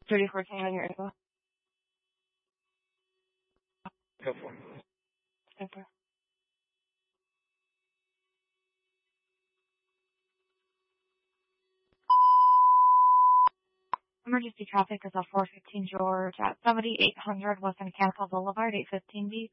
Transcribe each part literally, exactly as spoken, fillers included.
thirty fourteen on your info. Go for it. Okay. Emergency traffic is off four fifteen George at seventy-eight hundred West Mechanical Boulevard, eight fifteen B.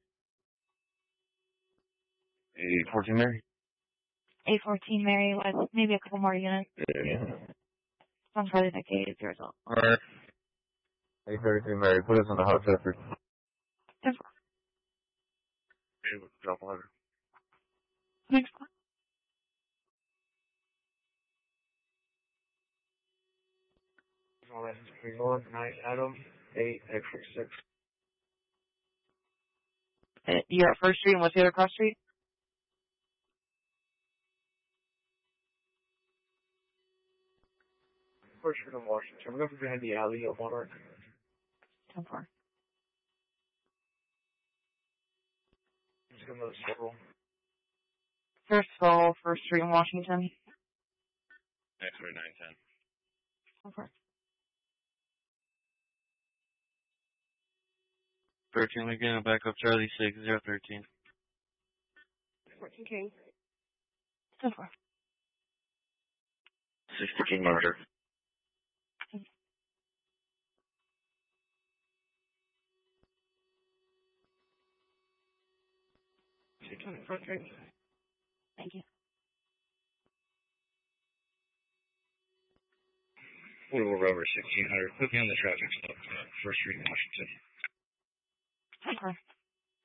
eight fourteen Mary? eight fourteen Mary with maybe a couple more units. Yeah. I'm probably like eight as a result. Alright. eight thirty-three Mary, put us on the hot tester. That's Drop water. next one. License three one, night Adam, eight X six. You're at First Street, and what's the other cross street? First Street in Washington. We're going to behind the alley of Monarch. ten four. Just going to circle. First floor, First Street in Washington. X-ray nine ten. ten four. thirteen again, back up Charlie six zero thirteen. fourteen King. ten four. sixty King Monitor. Thank you. Portable Rover sixteen hundred. Put me on the traffic stop. First Street, Washington. ten four.